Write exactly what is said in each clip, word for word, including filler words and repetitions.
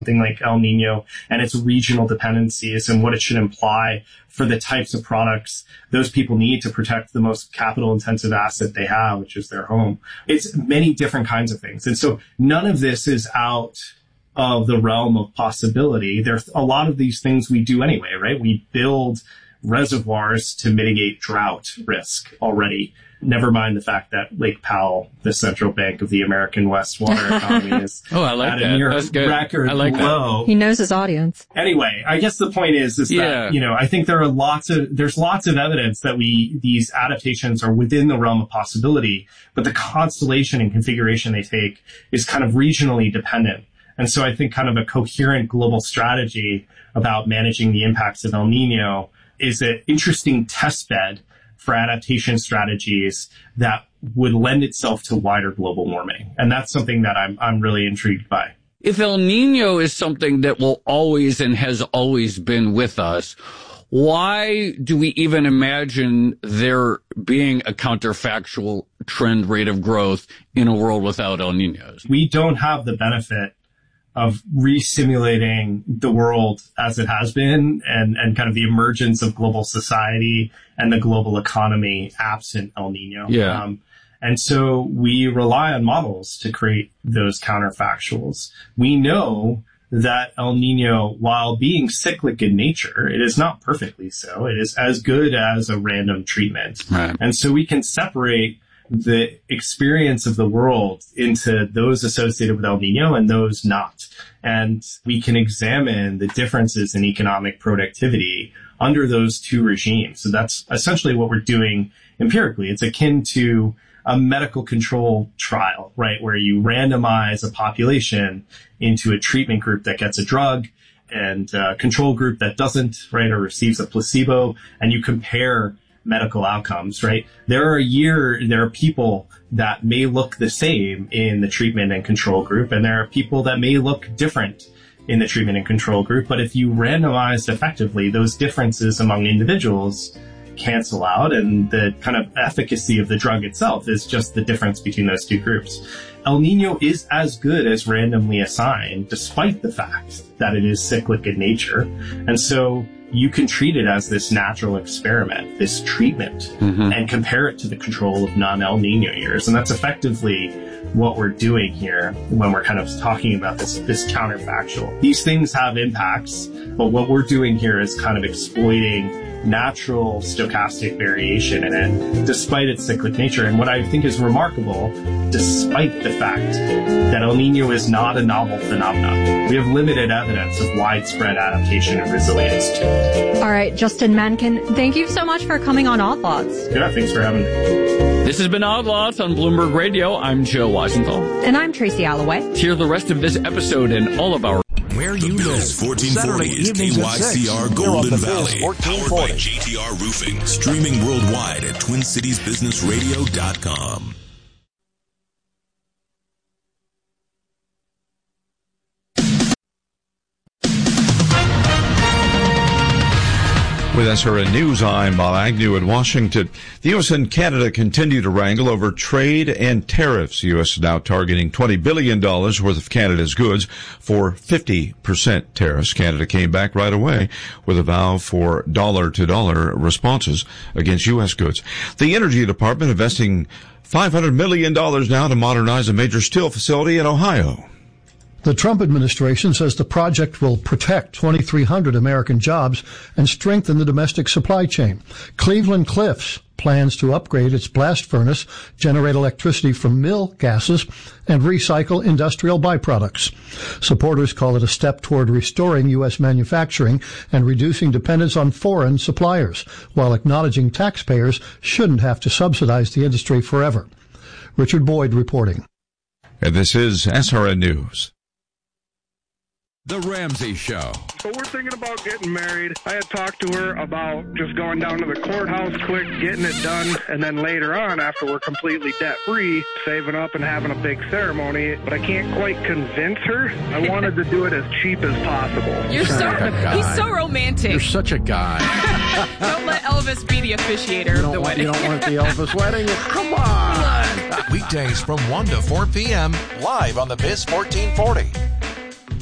something like El Nino and its regional dependencies and what it should imply for the types of products those people need to protect the most capital intensive asset they have, which is their home. It's many different kinds of things. And so none of this is out of the realm of possibility. There's a lot of these things we do anyway, right? We build reservoirs to mitigate drought risk already. Never mind the fact that Lake Powell, the central bank of the American West water economy, is oh, I like at that. a near That's good. record I like low. That. He knows his audience. Anyway, I guess the point is, is yeah. that, you know, I think there are lots of, there's lots of evidence that we, these adaptations are within the realm of possibility, but the constellation and configuration they take is kind of regionally dependent. And so I think kind of a coherent global strategy about managing the impacts of El Nino is an interesting test bed for adaptation strategies that would lend itself to wider global warming. And that's something that I'm I'm really intrigued by. If El Nino is something that will always and has always been with us, why do we even imagine there being a counterfactual trend rate of growth in a world without El Ninos? We don't have the benefit of re-simulating the world as it has been and, and kind of the emergence of global society and the global economy absent El Nino. Yeah. Um, and so we rely on models to create those counterfactuals. We know that El Nino, while being cyclic in nature, it is not perfectly so. It is as good as a random treatment. Right. And so we can separate the experience of the world into those associated with El Nino and those not. And we can examine the differences in economic productivity under those two regimes. So that's essentially what we're doing empirically. It's akin to a medical control trial, right? Where you randomize a population into a treatment group that gets a drug and a control group that doesn't, right? Or receives a placebo, and you compare medical outcomes, right? There are a year, there are people that may look the same in the treatment and control group, and there are people that may look different in the treatment and control group. But if you randomized effectively, those differences among individuals cancel out, and the kind of efficacy of the drug itself is just the difference between those two groups. El Nino is as good as randomly assigned, despite the fact that it is cyclic in nature. And so you can treat it as this natural experiment, this treatment, mm-hmm. and compare it to the control of non-El Nino years. And that's effectively what we're doing here when we're kind of talking about this, this counterfactual. These things have impacts, but what we're doing here is kind of exploiting natural stochastic variation in it, despite its cyclic nature. And what I think is remarkable, despite the fact that El Nino is not a novel phenomenon, we have limited evidence of widespread adaptation and resilience to it. All right, Justin Mankin, thank you so much for coming on Odd Lots. Yeah, thanks for having me. This has been Odd Lots on Bloomberg Radio. I'm Joe Weisenthal. And I'm Tracy Alloway. Hear the rest of this episode and all of our Where you the live. Biz fourteen forty is K Y C R Golden Valley, powered by G T R Roofing, streaming worldwide at twin cities business radio dot com. With S R N News, I'm Bob Agnew in Washington. The U S and Canada continue to wrangle over trade and tariffs. The U S is now targeting twenty billion dollars worth of Canada's goods for fifty percent tariffs. Canada came back right away with a vow for dollar-to-dollar responses against U S goods. The Energy Department investing five hundred million dollars now to modernize a major steel facility in Ohio. The Trump administration says the project will protect twenty-three hundred American jobs and strengthen the domestic supply chain. Cleveland Cliffs plans to upgrade its blast furnace, generate electricity from mill gases, and recycle industrial byproducts. Supporters call it a step toward restoring U S manufacturing and reducing dependence on foreign suppliers, while acknowledging taxpayers shouldn't have to subsidize the industry forever. Richard Boyd reporting. And this is S R N News. The Ramsey Show. So we're thinking about getting married. I had talked to her about just going down to the courthouse quick, getting it done, and then later on, after we're completely debt-free, saving up and having a big ceremony. But I can't quite convince her. I wanted to do it as cheap as possible. You're so, he's so romantic. You're such a guy. Don't let Elvis be the officiator of the want, wedding. You don't want the Elvis wedding? Come on. Weekdays from one to four p.m. live on the Biz fourteen forty.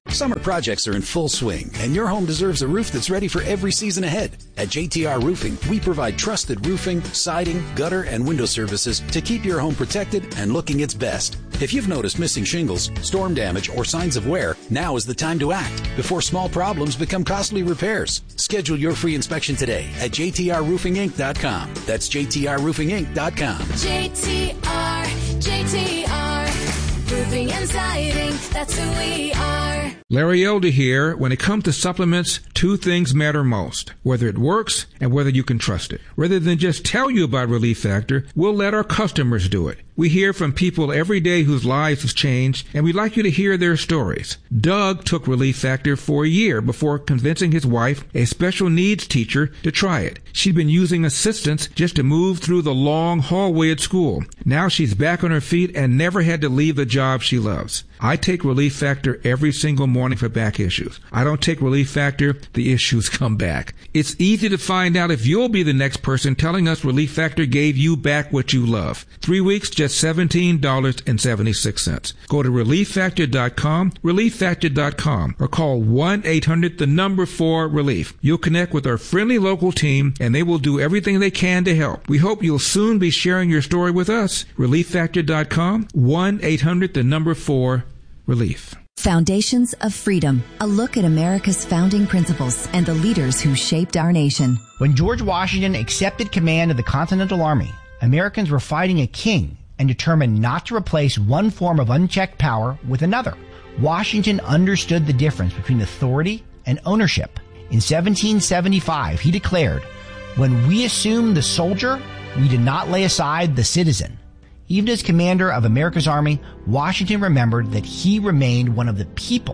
Summer projects are in full swing, and your home deserves a roof that's ready for every season ahead. At J T R Roofing, we provide trusted roofing, siding, gutter, and window services to keep your home protected and looking its best. If you've noticed missing shingles, storm damage, or signs of wear, now is the time to act before small problems become costly repairs. Schedule your free inspection today at J T R roofing inc dot com. That's J T R roofing inc dot com. J T R, J T R, roofing and siding, that's who we are. Larry Elder here. When it comes to supplements, two things matter most: whether it works and whether you can trust it. Rather than just tell you about Relief Factor, we'll let our customers do it. We hear from people every day whose lives have changed, and we'd like you to hear their stories. Doug took Relief Factor for a year before convincing his wife, a special needs teacher, to try it. She'd been using assistance just to move through the long hallway at school. Now she's back on her feet and never had to leave the job she loves. I take Relief Factor every single morning for back issues. I don't take Relief Factor, the issues come back. It's easy to find out if you'll be the next person telling us Relief Factor gave you back what you love. Three weeks, just seventeen dollars and seventy-six cents. Go to relief factor dot com, relief factor dot com, or call one eight hundred the number four relief. You'll connect with our friendly local team, and they will do everything they can to help. We hope you'll soon be sharing your story with us. relief factor dot com, one eight hundred the number four relief. Foundations of Freedom, a look at America's founding principles and the leaders who shaped our nation. When George Washington accepted command of the Continental Army, Americans were fighting a king and determined not to replace one form of unchecked power with another. Washington understood the difference between authority and ownership. In seventeen seventy-five, he declared, "When we assume the soldier, we did not lay aside the citizen." Even as commander of America's army, Washington remembered that he remained one of the people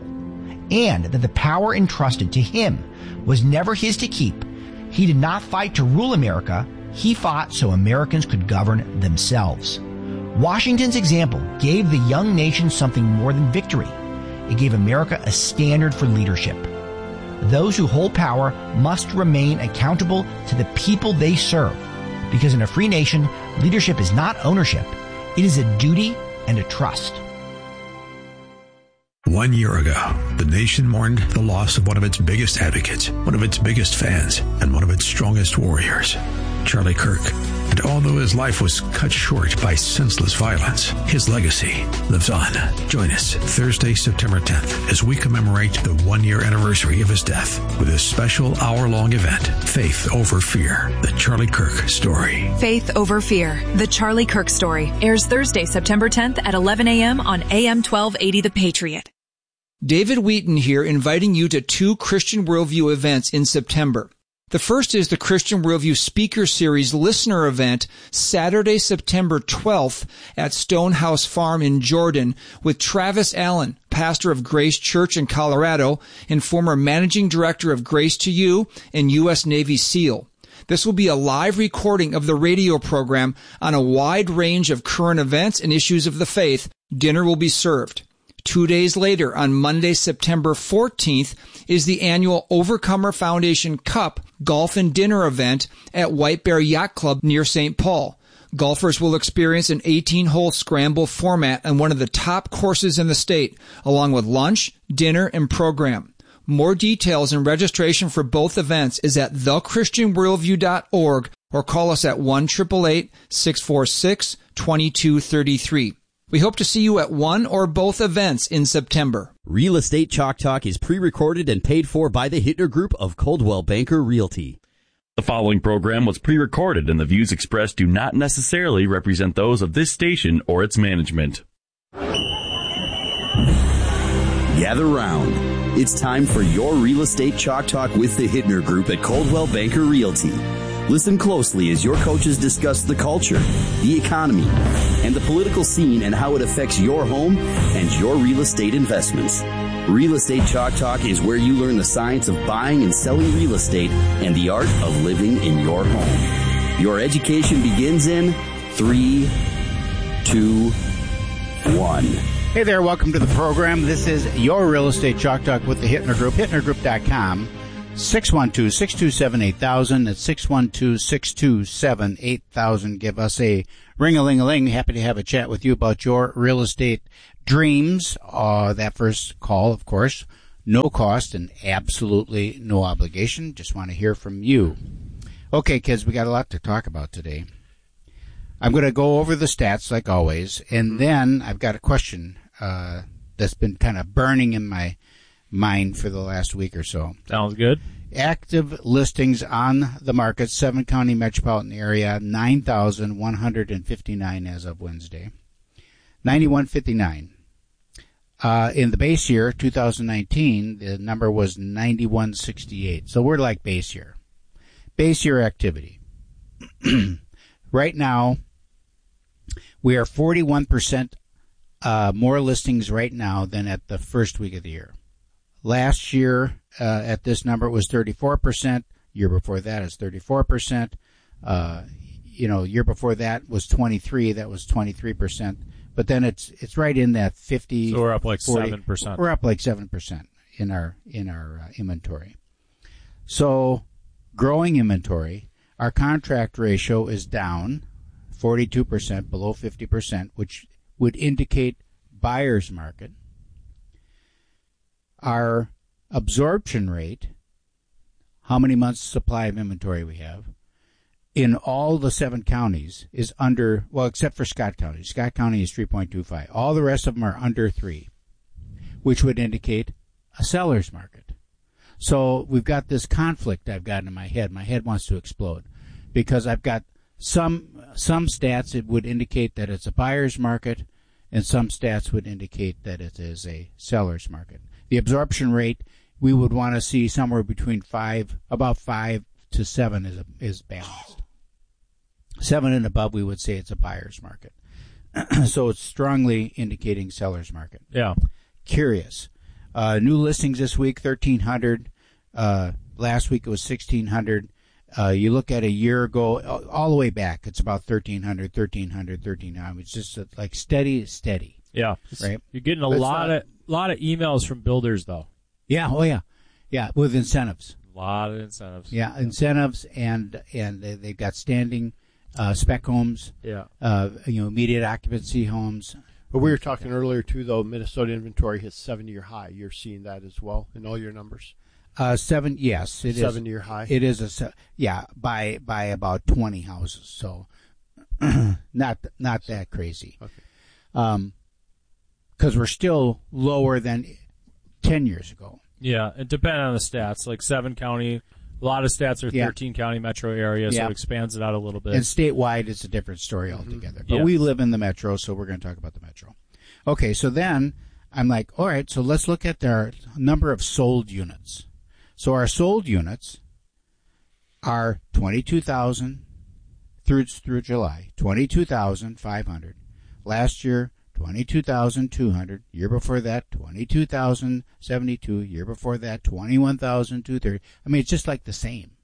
and that the power entrusted to him was never his to keep. He did not fight to rule America. He fought so Americans could govern themselves. Washington's example gave the young nation something more than victory. It gave America a standard for leadership. Those who hold power must remain accountable to the people they serve, because in a free nation, leadership is not ownership. It is a duty and a trust. One year ago, the nation mourned the loss of one of its biggest advocates, one of its biggest fans, and one of its strongest warriors, Charlie Kirk. And although his life was cut short by senseless violence, his legacy lives on. Join us Thursday, September tenth, as we commemorate the one-year anniversary of his death with a special hour-long event, Faith Over Fear, the Charlie Kirk Story. Faith Over Fear, the Charlie Kirk Story, airs Thursday, September tenth at eleven a.m. on A M twelve eighty The Patriot. David Wheaton here, inviting you to two Christian Worldview events in September. The first is the Christian Worldview Speaker Series Listener Event, Saturday, September twelfth at Stonehouse Farm in Jordan, with Travis Allen, pastor of Grace Church in Colorado and former managing director of Grace to You and U S Navy SEAL. This will be a live recording of the radio program on a wide range of current events and issues of the faith. Dinner will be served. Two days later, on Monday, September fourteenth, is the annual Overcomer Foundation Cup Golf and Dinner event at White Bear Yacht Club near Saint Paul. Golfers will experience an eighteen-hole scramble format on one of the top courses in the state, along with lunch, dinner, and program. More details and registration for both events is at the christian worldview dot org or call us at one eight eight eight, six four six, two two three three. We hope to see you at one or both events in September. Real Estate Chalk Talk is pre-recorded and paid for by the Hittner Group of Coldwell Banker Realty. The following program was pre-recorded, and the views expressed do not necessarily represent those of this station or its management. Gather round. It's time for your Real Estate Chalk Talk with the Hittner Group at Coldwell Banker Realty. Listen closely as your coaches discuss the culture, the economy, and the political scene and how it affects your home and your real estate investments. Real Estate Chalk Talk is where you learn the science of buying and selling real estate and the art of living in your home. Your education begins in three, two, one. Hey there, welcome to the program. This is your Real Estate Chalk Talk with the Hittner Group, hittner group dot com. six one two, six two seven, eight thousand. That's six one two, six two seven, eight thousand. Give us a ring-a-ling-a-ling. Happy to have a chat with you about your real estate dreams. Uh, that first call, of course, no cost and absolutely no obligation. Just want to hear from you. Okay, kids, we got a lot to talk about today. I'm going to go over the stats like always, and then I've got a question uh, that's been kind of burning in my mind for the last week or so. Sounds good. Active listings on the market, seven county metropolitan area, nine thousand one hundred fifty-nine as of Wednesday. ninety-one fifty-nine. Uh, in the base year, two thousand nineteen, the number was ninety-one sixty-eight. So we're like base year. Base year activity. Right now, we are forty-one percent uh, more listings right now than at the first week of the year. Last year, uh, at this number, it was thirty-four percent. Year before that is thirty-four percent. Uh, you know, year before that was twenty-three. That was twenty-three percent. But then it's it's right in that fifty. So we're up like forty, seven percent. We're up like seven percent in our in our uh, inventory. So, growing inventory. Our contract ratio is down forty-two percent, below fifty percent, which would indicate buyer's market. Our absorption rate, how many months supply of inventory we have, in all the seven counties is under, well, except for Scott County. Scott County is three point two five. All the rest of them are under three, which would indicate a seller's market. So we've got this conflict I've got in my head. My head wants to explode because I've got some some stats that would indicate that it's a buyer's market, and some stats would indicate that it is a seller's market. The absorption rate, we would want to see somewhere between five, about five to seven is a, is balanced. Seven and above, we would say it's a buyer's market. So it's strongly indicating seller's market. Yeah. Curious. Uh, new listings this week, thirteen hundred. Uh, last week it was sixteen hundred. Uh, you look at a year ago, all the way back, it's about thirteen hundred, thirteen hundred, thirteen hundred. It's just uh, like steady, steady. Yeah. Right? You're getting a That's lot not, of lot of emails from builders, though. Yeah. Oh, yeah. Yeah. With incentives. A lot of incentives. Yeah. Incentives, and and they, they've got standing uh, spec homes. Yeah. Uh, you know, immediate occupancy homes. But we were talking earlier, too, though, Minnesota inventory hits seven-year high. You're seeing that as well in all your numbers? Uh, seven, yes. It Seven-year is, high? It is, a se- yeah, by by about twenty houses. So not not that crazy. Okay. Um, because we're still lower than ten years ago. Yeah, it depends on the stats. Like seven county, a lot of stats are Yeah. thirteen county metro area, so Yeah. it expands it out a little bit. And statewide, it's a different story altogether. But Yeah. we live in the metro, so we're going to talk about the metro. Okay, so then I'm like, all right, so let's look at their number of sold units. So our sold units are twenty-two thousand through through July, twenty-two thousand five hundred. Last year, twenty-two thousand two hundred. Year before that, twenty-two thousand seventy-two. Year before that, twenty-one thousand two hundred thirty. I mean, it's just like the same.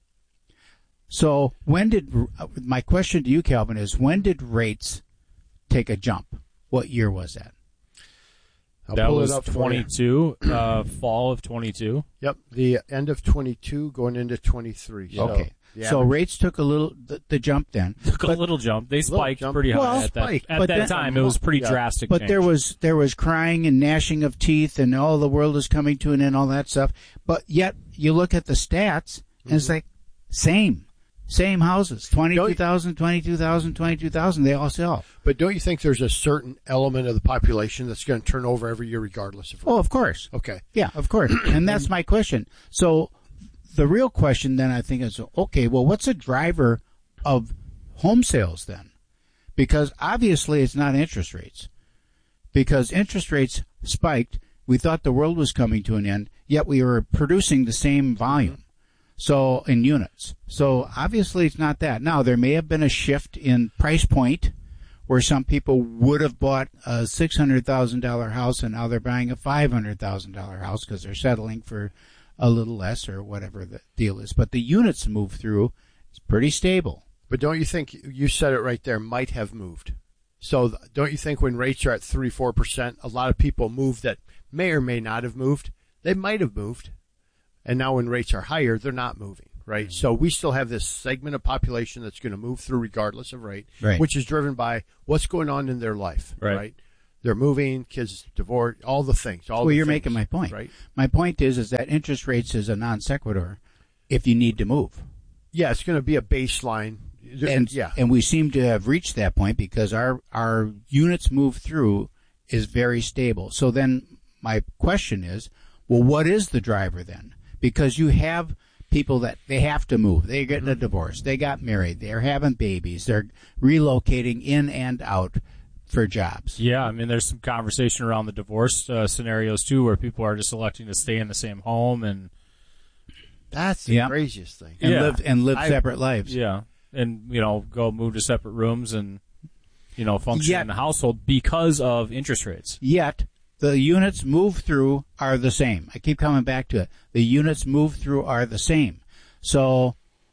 So when did, my question to you, Calvin, is when did rates take a jump? What year was that? I'll that pull was it up for you. twenty-two, uh, fall of twenty-two. Yep, the end of twenty-two going into twenty-three. So Okay. the So average- rates took a little, the, the jump then. Took a little jump. They spiked jump. pretty high Well, at that, spiked, at but that then- time. It was pretty Yeah. drastic But change. there was there was crying and gnashing of teeth and all the world is coming to an end, all that stuff. But yet you look at the stats and it's like same, same houses, twenty-two thousand, twenty-two thousand, twenty-two thousand. They all sell. But don't you think there's a certain element of the population that's going to turn over every year regardless of rate? Oh, of course. Okay. Yeah, of course. And that's my question. So the real question then I think is, okay, well, what's a driver of home sales then? Because obviously it's not interest rates. Because interest rates spiked. We thought the world was coming to an end, yet we were producing the same volume. So in units. So obviously it's not that. Now there may have been a shift in price point where some people would have bought a six hundred thousand dollars house and now they're buying a five hundred thousand dollars house because they're settling for a little less or whatever the deal is. But the units move through. It's pretty stable. But don't you think, you said it right there, might have moved. So th- don't you think when rates are at three, four percent, a lot of people move that may or may not have moved? They might have moved. And now when rates are higher, they're not moving, right? So we still have this segment of population that's going to move through regardless of rate, Right. which is driven by what's going on in their life, Right. right? They're moving, kids divorced, all the things. All well, the you're things, making my point. Right? My point is, is that interest rates is a non sequitur if you need to move. Yeah, it's going to be a baseline. And, yeah. and we seem to have reached that point because our, our units move through is very stable. So then my question is, well, what is the driver then? Because you have people that they have to move. They're getting a divorce. They got married. They're having babies. They're relocating in and out for jobs. Yeah, I mean, there's some conversation around the divorce uh, scenarios too, where people are just electing to stay in the same home, and that's the yeah. craziest thing. And yeah. live and live I, separate lives. Yeah, and you know, go move to separate rooms and you know, function Yet, in the household because of interest rates. Yet the units move through are the same. I keep coming back to it. The units move through are the same. So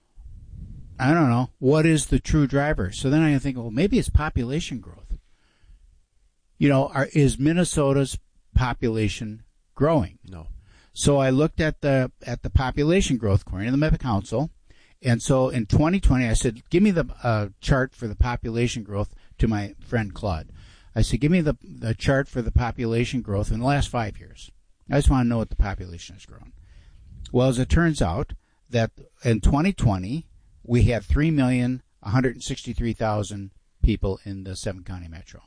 I don't know, what is the true driver? So then I think, well, maybe it's population growth. You know, are, is Minnesota's population growing? No. So I looked at the at the population growth according to the Meta Council, and so in twenty twenty I said, give me the uh, chart for the population growth to my friend Claude. I said, give me the the chart for the population growth in the last five years. I just want to know what the population has grown. Well, as it turns out, that in twenty twenty we had three million one hundred sixty-three thousand people in the seven county metro.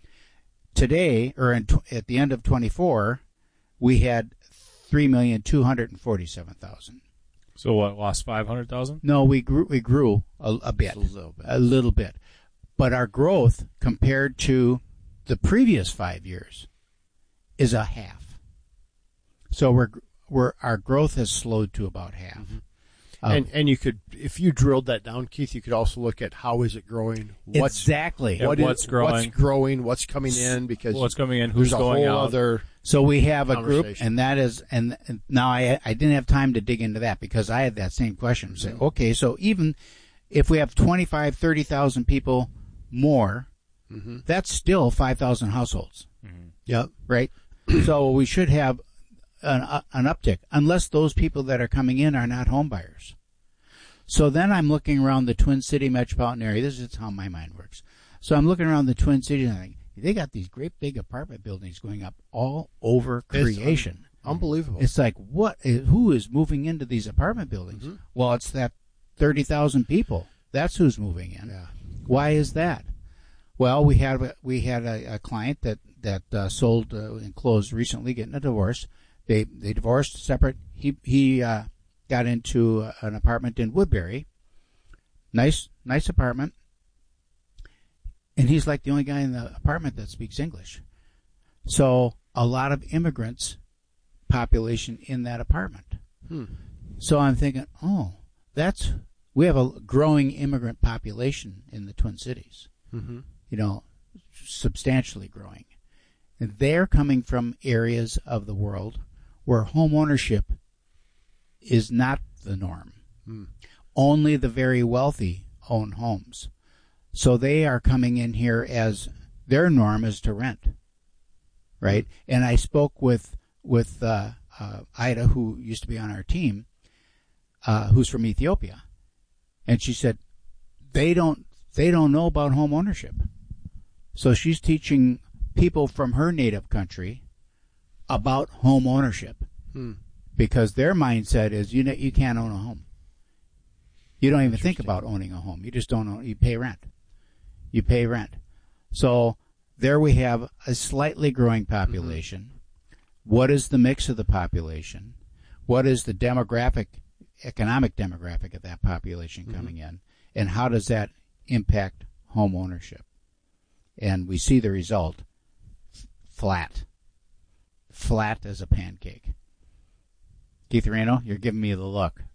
Today, or in, at the end of twenty-four, we had three million two hundred forty-seven thousand. So what, lost five hundred thousand? No, we grew we grew a, a bit, a little bit, a little bit, but our growth compared to the previous five years is a half. So we're we're our growth has slowed to about half. Mm-hmm. Um, and and you could, if you drilled that down, Keith, you could also look at how is it growing? What's, exactly. What yeah, what's is, growing? What's growing? What's coming in? Because what's coming in? Who's there's going a whole out? Other so we have a group, and that is, and, and now I I didn't have time to dig into that because I had that same question. Say, Mm-hmm. okay, so even if we have twenty-five, thirty thousand people more, mm-hmm. that's still five thousand households. Mm-hmm. Yep. Right. So we should have an uh, an uptick, unless those people that are coming in are not home buyers. So then I'm looking around the Twin City metropolitan area. This is how my mind works. So I'm looking around the Twin Cities and I think, they got these great big apartment buildings going up all over creation. It's un- unbelievable. It's like, what? Who is moving into these apartment buildings? Mm-hmm. Well, it's that thirty thousand people. That's who's moving in. Yeah. Why is that? Well, we had we had a, a client that that uh, sold uh, and closed recently, getting a divorce. They they divorced separate. He he. Uh, got into an apartment in Woodbury. Nice, nice apartment. And he's like the only guy in the apartment that speaks English. So a lot of immigrants population in that apartment. Hmm. So I'm thinking, oh, that's, we have a growing immigrant population in the Twin Cities. Mm-hmm. You know, substantially growing. And they're coming from areas of the world where home ownership is not the norm. Hmm. Only the very wealthy own homes. So they are coming in here as their norm is to rent. Right? Hmm. And I spoke with with uh, uh, Ida, who used to be on our team, uh, who's from Ethiopia. And she said, they don't they don't know about home ownership. So she's teaching people from her native country about home ownership. Hmm. Because their mindset is you know, you can't own a home. You don't even think about owning a home. You just don't own. You pay rent. You pay rent. So there we have a slightly growing population. Mm-hmm. What is the mix of the population? What is the demographic, economic demographic of that population coming mm-hmm. in? And how does that impact home ownership? And we see the result, flat. Flat as a pancake. Keith Reno, you're giving me the look.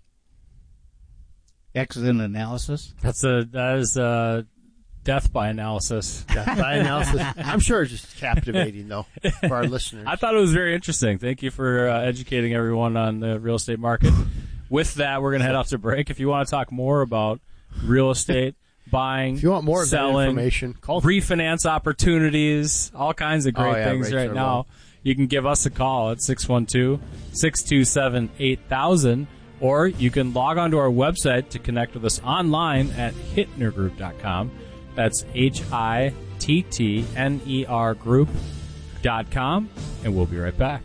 Excellent analysis. That's a that is a death by analysis. Death by analysis. I'm sure it's just captivating though for our listeners. I thought it was very interesting. Thank you for uh, educating everyone on the real estate market. With that, we're going to head off to break. If you want to talk more about real estate, buying, if you want more selling, information, call refinance opportunities, all kinds of great oh, yeah, things right now. Low. You can give us a call at six one two, six two seven, eight thousand, or you can log on to our website to connect with us online at hittner group dot com. That's H I T T N E R group dot com, and we'll be right back.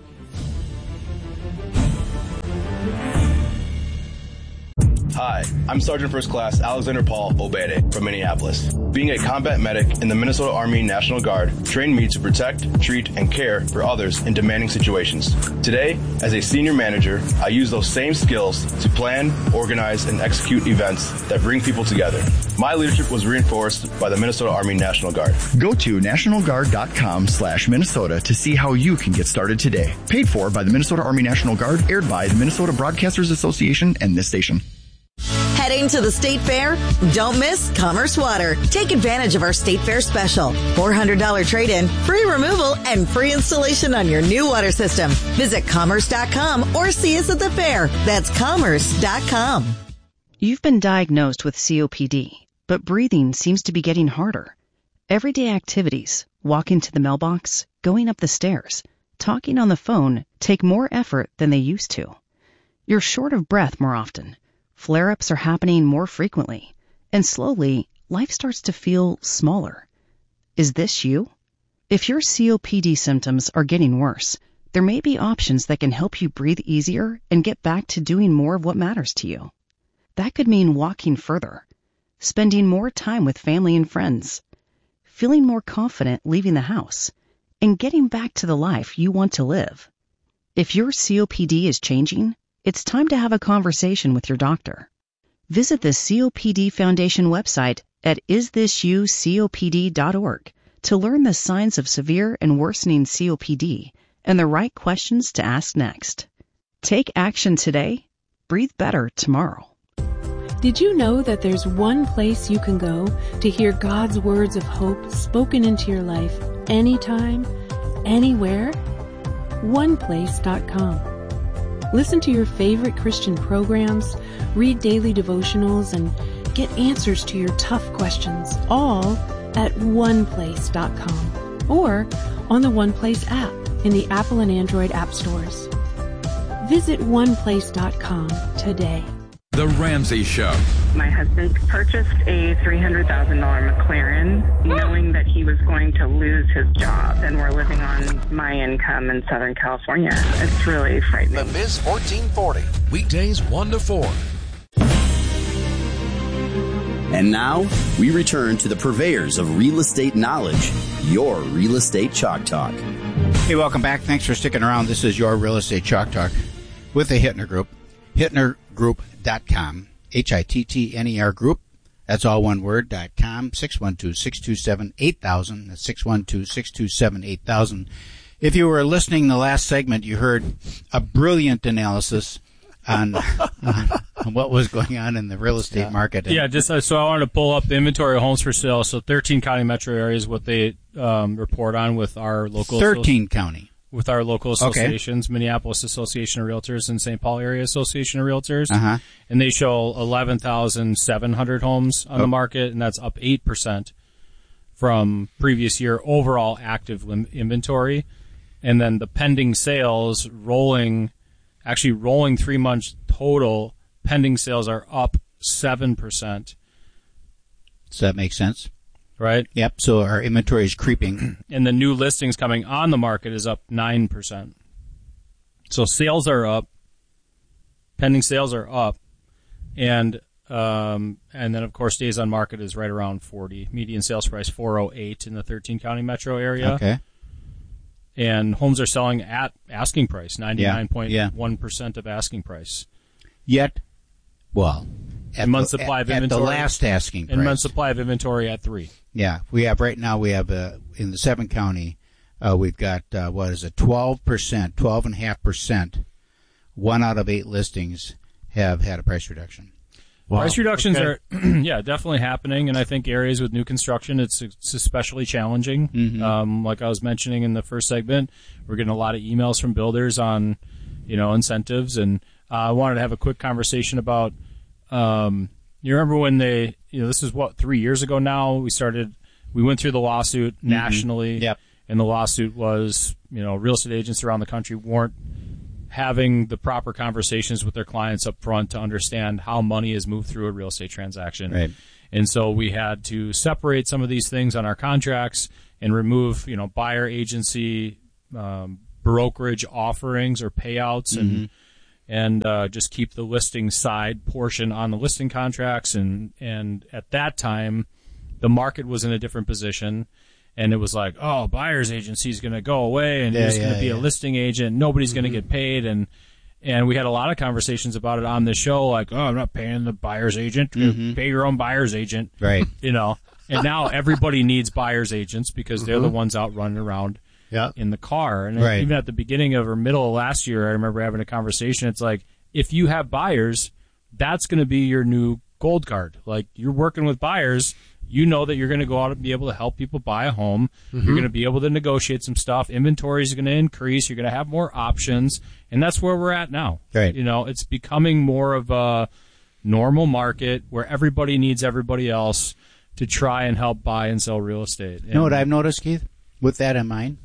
Hi, I'm Sergeant First Class Alexander Paul Obede from Minneapolis. Being a combat medic in the Minnesota Army National Guard trained me to protect, treat, and care for others in demanding situations. Today, as a senior manager, I use those same skills to plan, organize, and execute events that bring people together. My leadership was reinforced by the Minnesota Army National Guard. Go to nationalguard.com slash Minnesota to see how you can get started today. Paid for by the Minnesota Army National Guard, aired by the Minnesota Broadcasters Association and this station. Heading to the State Fair? Don't miss Commerce Water. Take advantage of our State Fair special. four hundred dollars trade-in, free removal, and free installation on your new water system. Visit commerce dot com or see us at the fair. That's commerce dot com. You've been diagnosed with C O P D, but breathing seems to be getting harder. Everyday activities, walking to the mailbox, going up the stairs, talking on the phone take more effort than they used to. You're short of breath more often. Flare-ups are happening more frequently, and slowly, life starts to feel smaller. Is this you? If your C O P D symptoms are getting worse, there may be options that can help you breathe easier and get back to doing more of what matters to you. That could mean walking further, spending more time with family and friends, feeling more confident leaving the house, and getting back to the life you want to live. If your C O P D is changing, it's time to have a conversation with your doctor. Visit the C O P D Foundation website at is this you C O P D dot org to learn the signs of severe and worsening C O P D and the right questions to ask next. Take action today. Breathe better tomorrow. Did you know that there's one place you can go to hear God's words of hope spoken into your life anytime, anywhere? one place dot com. Listen to your favorite Christian programs, read daily devotionals, and get answers to your tough questions, all at one place dot com or on the OnePlace app in the Apple and Android app stores. Visit one place dot com today. The Ramsey Show. My husband purchased a three hundred thousand dollars McLaren knowing that he was going to lose his job, and we're living on my income in Southern California. It's really frightening. The Miz fourteen forty, weekdays one to four. And now, we return to the purveyors of real estate knowledge, your Real Estate Chalk Talk. Hey, welcome back. Thanks for sticking around. This is your Real Estate Chalk Talk with the Hittner Group. Hittner Group dot com, H I T T N E R Group. That's all one word, dot com, six one two, six two seven, eight thousand. That's six one two, six two seven, eight thousand. If you were listening the last segment, you heard a brilliant analysis on, on what was going on in the real estate yeah. market. Yeah, just uh, so I wanted to pull up the inventory of homes for sale. So thirteen county metro areas, what they um, report on with our local thirteen county. With our local associations, okay. Minneapolis Association of Realtors and Saint Paul Area Association of Realtors. Uh-huh. And they show eleven thousand seven hundred homes on oh. the market, and that's up eight percent from previous year overall active lim- inventory. And then the pending sales rolling, actually rolling three months total, pending sales are up seven percent. Does that make sense? Right? Yep. So our inventory is creeping. And the new listings coming on the market is up nine percent. So sales are up. Pending sales are up. And um, and then, of course, days on market is right around forty. Median sales price four oh eight in the thirteen county metro area. Okay. And homes are selling at asking price, ninety-nine point one percent yeah. of asking price. Yet, well... At month the, supply at, of inventory. At the last asking price. And month supply of inventory at three. Yeah. We have, right now, we have, uh, in the seven county, uh, we've got, uh, what is it, twelve percent, twelve point five percent. One out of eight listings have had a price reduction. Wow. Price reductions okay. are, yeah, definitely happening. And I think areas with new construction, it's, it's especially challenging. Mm-hmm. Um, like I was mentioning in the first segment, we're getting a lot of emails from builders on, you know, incentives. And uh, I wanted to have a quick conversation about, Um, you remember when they, you know, this is what, three years ago now, we started, we went through the lawsuit mm-hmm. nationally. Yep. And the lawsuit was, you know, real estate agents around the country weren't having the proper conversations with their clients up front to understand how money is moved through a real estate transaction. Right. And so we had to separate some of these things on our contracts and remove, you know, buyer agency um, brokerage offerings or payouts and Mm-hmm. and uh, just keep the listing side portion on the listing contracts. And, and at that time, the market was in a different position. And it was like, oh, buyer's agency is going to go away, and Yeah, he's going yeah, to be yeah. a listing agent. Nobody's going to Mhm. get paid. And and we had a lot of conversations about it on the show, like, oh, I'm not paying the buyer's agent. Mhm. Pay your own buyer's agent. Right. You know, and now everybody needs buyer's agents because they're the Mhm. ones out running around Yeah. in the car. And Right. even at the beginning of or middle of last year, I remember having a conversation. It's like, if you have buyers, that's going to be your new gold card. Like, you're working with buyers, you know that you're going to go out and be able to help people buy a home. Mhm. You're going to be able to negotiate some stuff. Inventory is going to increase. You're going to have more options. And that's where we're at now. Right. You know, it's becoming more of a normal market where everybody needs everybody else to try and help buy and sell real estate. You know what And- I've noticed, Keith, with that in mind?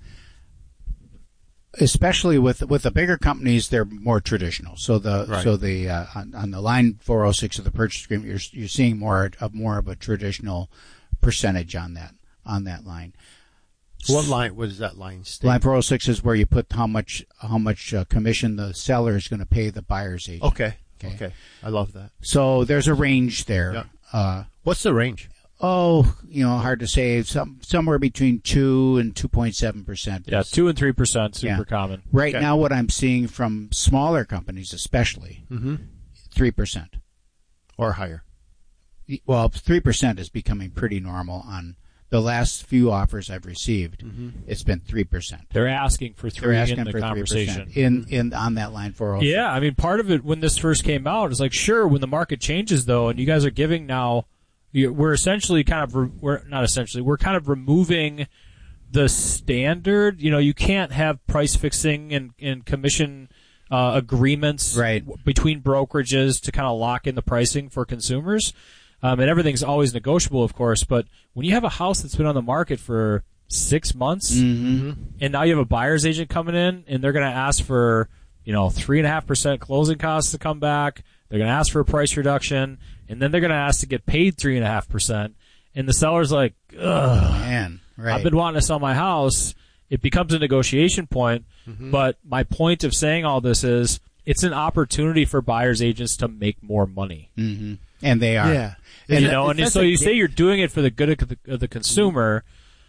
Especially with with the bigger companies, they're more traditional. So the Right. so the uh, on, on the line four oh six of the purchase agreement, you're you're seeing more of more of a traditional percentage on that on that line. What line? What does that line state? Line four oh six is where you put how much how much uh, commission the seller is going to pay the buyer's agent. Okay. okay. I love that. So there's a range there. Yeah. Uh, What's the range? oh, you know, hard to say. Some somewhere between two and two point seven percent. Yeah, two and three percent, super Yeah. common. Right Okay. now, what I'm seeing from smaller companies, especially, Mm-hmm. three percent. Or higher. Well, three percent is becoming pretty normal on the last few offers I've received. Mhm. It's been three percent. They're asking for They're three asking in the for conversation. three percent in in on that line four oh six. Yeah, I mean, part of it when this first came out is like, sure, when the market changes though, and you guys are giving now, you- we're essentially kind of, re- we're not essentially, we're kind of removing the standard. You know, you can't have price fixing and, and commission uh, agreements Right. w- between brokerages to kind of lock in the pricing for consumers. Um, and everything's always negotiable, of course. But when you have a house that's been on the market for six months, Mm-hmm. and now you have a buyer's agent coming in, and they're going to ask for, you know, three and a half percent closing costs to come back. They're going to ask for a price reduction, and then they're going to ask to get paid three and a half percent. And the seller's like, ugh, Man, right. I've been wanting to sell my house. It becomes a negotiation point. Mm-hmm. But my point of saying all this is, it's an opportunity for buyer's agents to make more money. Mm-hmm. And they are. Yeah. And, Is you that- know, is and that so the you di- say you're doing it for the good of the, of the consumer.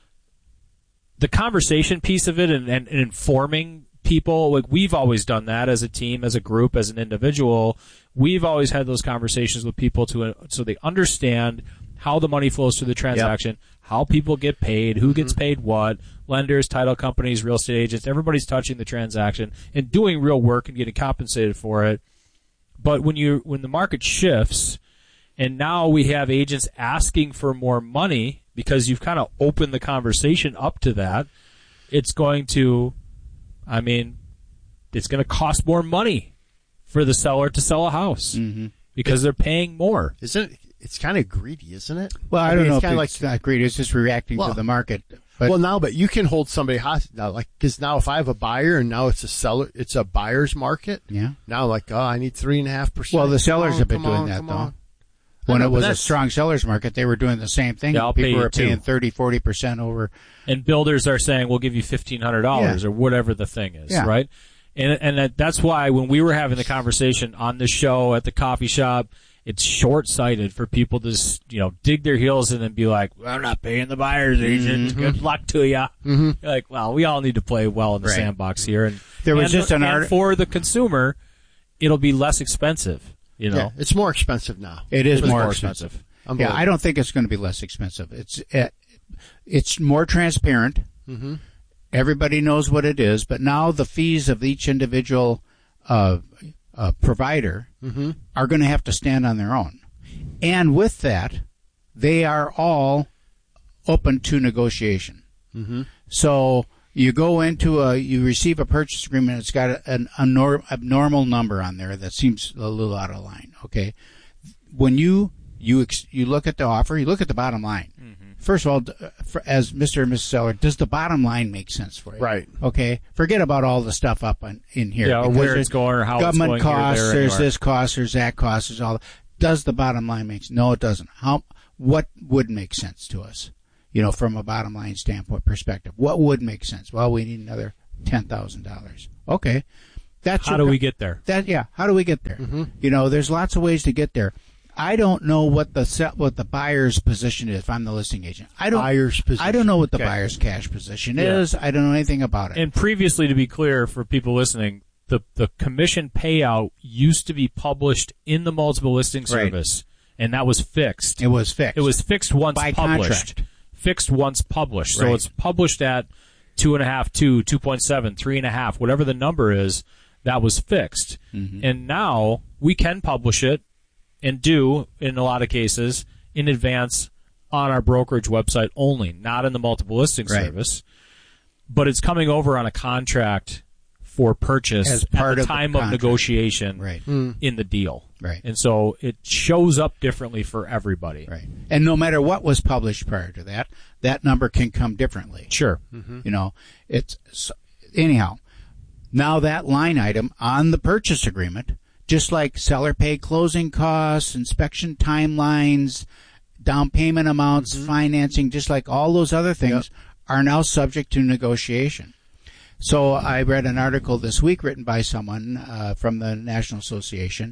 The conversation piece of it and, and, and informing people, like we've always done that as a team, as a group, as an individual. We've always had those conversations with people to so they understand how the money flows through the transaction, how people get paid, who gets paid what, lenders, title companies, real estate agents, everybody's touching the transaction and doing real work and getting compensated for it. But when you when the market shifts and now we have agents asking for more money because you've kind of opened the conversation up to that, it's going to, I mean, it's going to cost more money for the seller to sell a house Mm-hmm. because they're paying more. Isn't it? It's kind of greedy, isn't it? Well, I, mean, don't know it's if kind it's of like not greedy. It's just reacting Well, to the market. But well, now, but you can hold somebody hostage now, like because now if I have a buyer and now it's a seller, it's a buyer's market. Yeah. Now, like, oh, I need three and a half percent. well, the sellers Come have been on, doing come on, that come though. on. When I know, it but was a that's- strong seller's market, they were doing the same thing. Yeah, I'll pay People you were paying too. thirty, forty percent over. And builders are saying we'll give you fifteen hundred dollars Yeah. or whatever the thing is, Yeah. right? And and that, that's why when we were having the conversation on the show at the coffee shop, it's short-sighted for people to just, you know, dig their heels in and be like, well, I'm not paying the buyer's agent. Mm-hmm. Good luck to you. Mhm. You're like, well, we all need to play well in the Right. sandbox here. And There was and, just an and art- for the consumer, it'll be less expensive. You know, Yeah, it's more expensive now. It is It's more, more expensive. expensive. Yeah, Unbelievable. I don't think it's going to be less expensive. It's uh, it's more transparent. Mm-hmm. Everybody knows what it is, but now the fees of each individual uh, uh, provider Mm-hmm. are going to have to stand on their own. And with that, they are all open to negotiation. Mm-hmm. So you go into a, you receive a purchase agreement. It's got a, an abnor- abnormal number on there that seems a little out of line. Okay, when you you ex- you look at the offer, you look at the bottom line. Mm-hmm. First of all, d- for, as Mister and Missus Seller, does the bottom line make sense for you? Right. Okay. Forget about all the stuff up on, in here. Yeah, or because where there's it's going or how it's government going here, costs. there, there's anywhere. this cost. There's that cost. There's all. Does the bottom line make sense? No, it doesn't. How? What would make sense to us? You know, from a bottom line standpoint perspective, what would make sense? Well, we need another ten thousand dollars. Okay. That's how do we get there? That yeah, how do we get there? Mm-hmm. You know, there's lots of ways to get there. I don't know what the set, what the buyer's position is. If I'm the listing agent, I don't. Buyer's position. I don't know what the Okay. buyer's cash position Yeah. is. I don't know anything about it. And previously, to be clear for people listening, the the commission payout used to be published in the multiple listing service, right. and that was fixed. It was fixed. It was fixed once by published. contract. Fixed once published. Right. So it's published at two and a half, two, two point seven, three and a half, whatever the number is. That was fixed. Mm-hmm. And now we can publish it and do, in a lot of cases, in advance on our brokerage website only, not in the multiple listing Right. service. But it's coming over on a contract for purchase As part at the of the time of contract. negotiation Right. in the deal. Right. And so it shows up differently for everybody. Right. And no matter what was published prior to that, that number can come differently. Sure. Mm-hmm. You know, it's so, anyhow. Now that line item on the purchase agreement, just like seller pay closing costs, inspection timelines, down payment amounts, mm-hmm. financing, just like all those other things, yep. are now subject to negotiation. So I read an article this week written by someone uh, from the National Association,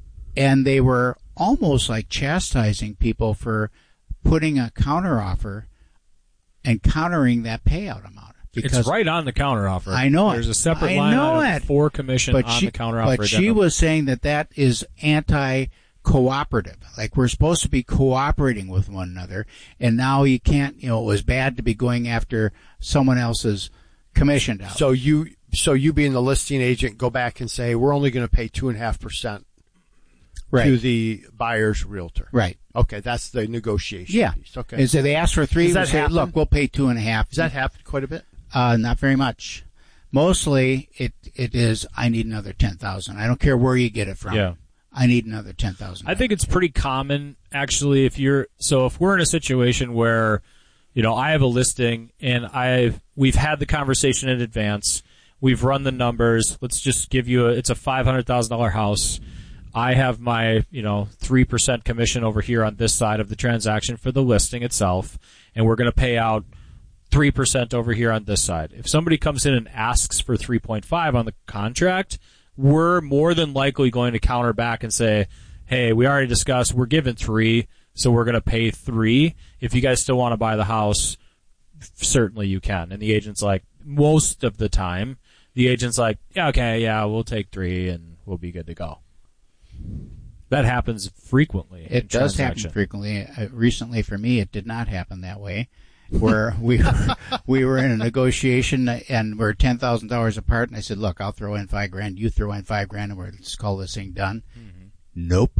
and they were almost like chastising people for putting a counteroffer and countering that payout amount. Because it's right on the counteroffer. I know There's it. a separate I line know item it. for commission but on she, the counteroffer. But she addendum. was saying that that is anti-cooperative. Like we're supposed to be cooperating with one another, and now you can't. You know, it was bad to be going after someone else's commission dollar. So you, so you being the listing agent, go back and say we're only going to pay two and a half percent right. to the buyer's realtor. Right. Okay, that's the negotiation Yeah. piece. Okay. And so they ask for three. Does that we say, happen? look, we'll pay two and a half. Does that happen quite a bit? Uh, not very much. Mostly, it it is. I need another ten thousand. I don't care where you get it from. Yeah. I need another ten thousand. I think it's pretty common, actually. If you're so, if we're in a situation where, you know, I have a listing and I've we've had the conversation in advance, we've run the numbers. Let's just give you a. It's a five hundred thousand dollar house. I have my, you know, three percent commission over here on this side of the transaction for the listing itself, and we're going to pay out three percent over here on this side. If somebody comes in and asks for three point five on the contract, we're more than likely going to counter back and say, hey, we already discussed, we're given three, so we're going to pay three. If you guys still want to buy the house, certainly you can. And the agent's like, most of the time, the agent's like, yeah, okay, yeah, we'll take three and we'll be good to go. That happens frequently. It does happen frequently. Uh, recently, for me, it did not happen that way. Where we were, we were in a negotiation and we're ten thousand dollars apart, and I said, "Look, I'll throw in five grand. You throw in five grand, and we're let's call this thing done." Mm-hmm. Nope,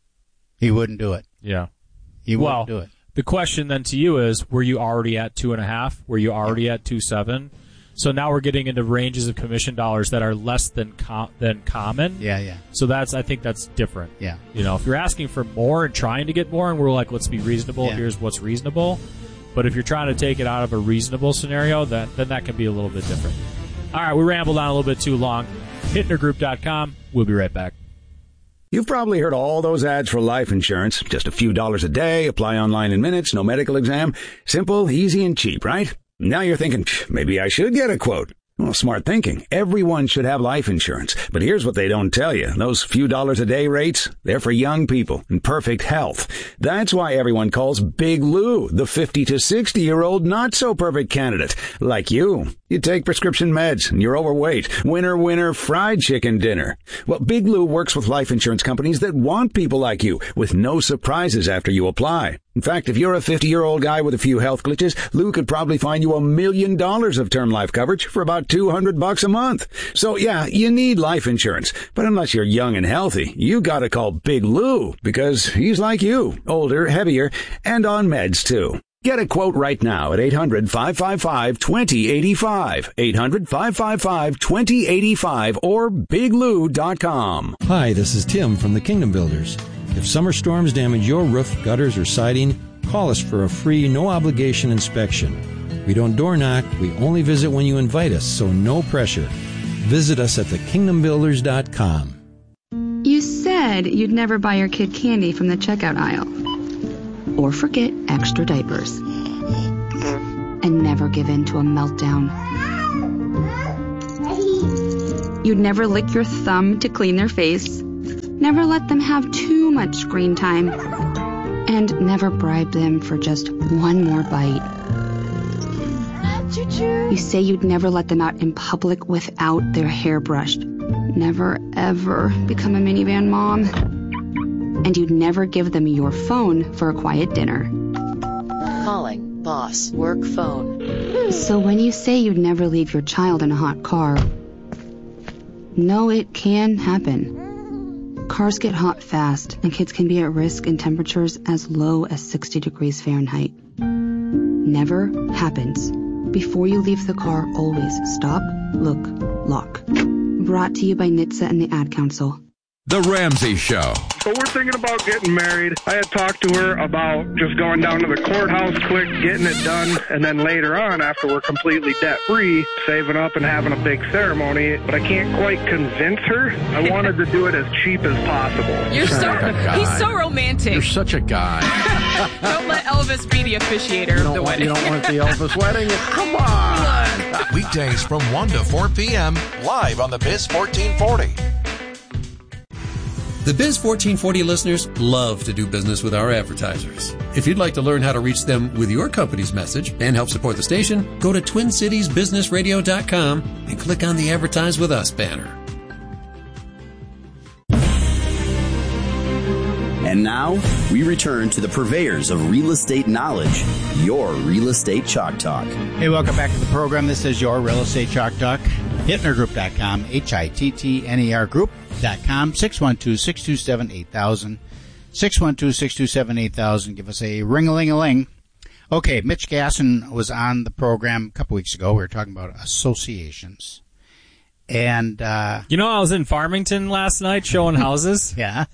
he wouldn't do it. Yeah, he well, wouldn't do it. The question then to you is: were you already at two and a half? Were you already yeah. at two seven? So now we're getting into ranges of commission dollars that are less than com- than common. Yeah, yeah. So that's I think that's different. Yeah. You know, if you're asking for more and trying to get more, and we're like, let's be reasonable. Yeah. Here's what's reasonable. But if you're trying to take it out of a reasonable scenario, that, then that can be a little bit different. All right, we rambled on a little bit too long. Hittner Group dot com. We'll be right back. You've probably heard all those ads for life insurance. Just a few dollars a day, apply online in minutes, no medical exam. Simple, easy, and cheap, right? Now you're thinking, maybe I should get a quote. Well, smart thinking. Everyone should have life insurance. But here's what they don't tell you. Those few dollars a day rates, they're for young people in perfect health. That's why everyone calls Big Lou the fifty to sixty-year-old not-so-perfect candidate. Like you. You take prescription meds and you're overweight. Winner, winner, fried chicken dinner. Well, Big Lou works with life insurance companies that want people like you with no surprises after you apply. In fact, if you're a fifty-year-old guy with a few health glitches, Lou could probably find you a million dollars of term life coverage for about two hundred bucks a month. So yeah, you need life insurance. But unless you're young and healthy, you gotta call Big Lou because he's like you, older, heavier, and on meds too. Get a quote right now at eight hundred, five five five, two zero eight five, eight hundred, five five five, two zero eight five, or big lou dot com. Hi, this is Tim from the Kingdom Builders. If summer storms damage your roof, gutters, or siding, call us for a free, no-obligation inspection. We don't door knock, we only visit when you invite us, so no pressure. Visit us at the kingdom builders dot com. You said you'd never buy your kid candy from the checkout aisle. Or forget extra diapers. And never give in to a meltdown. You'd never lick your thumb to clean their face, never let them have too much screen time, and never bribe them for just one more bite. You say you'd never let them out in public without their hair brushed, never ever become a minivan mom, and you'd never give them your phone for a quiet dinner. Calling boss work phone. So when you say you'd never leave your child in a hot car, no, it can happen. Cars get hot fast, and kids can be at risk in temperatures as low as sixty degrees Fahrenheit. Never happens. Before you leave the car, always stop, look, lock. Brought to you by N H T S A and the Ad Council. The Ramsey Show. So we're thinking about getting married. I had talked to her about just going down to the courthouse quick, getting it done, and then later on, after we're completely debt-free, saving up and having a big ceremony. But I can't quite convince her. I wanted to do it as cheap as possible. You're so, he's so romantic. You're such a guy. Don't let Elvis be the officiator of the want, wedding. You don't want the Elvis wedding? Come on. Weekdays from one to four p.m. live on the Biz fourteen forty. The Biz fourteen forty listeners love to do business with our advertisers. If you'd like to learn how to reach them with your company's message and help support the station, go to twin cities business radio dot com and click on the Advertise With Us banner. And now, we return to the purveyors of real estate knowledge, your Real Estate Chalk Talk. Hey, welcome back to the program. This is your Real Estate Chalk Talk. Hittner Group dot com, H I T T N E R Group dot com, six one two, six two seven, eight thousand, six one two, six two seven, eight thousand. Give us a ring-a-ling-a-ling. Okay, Mitch Gasson was on the program a couple weeks ago. We were talking about associations. And, uh... You know, I was in Farmington last night showing houses. Yeah.